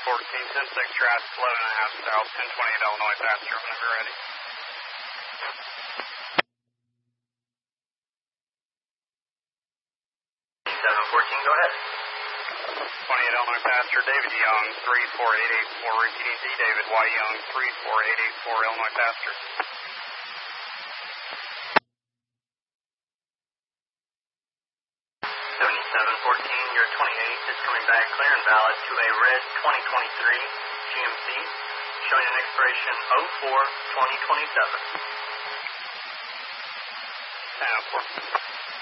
14, 10-6, traffic 11.5 south, 1028 Illinois passenger, whenever you're ready. 714, go ahead. 28 Illinois passenger, David Young, 34884, repeating D, David Y. Young, 34884, Illinois passenger. 7714, your 28 is coming back clear and valid to a red 2023 GMC, showing an expiration 04-2027. 10-4.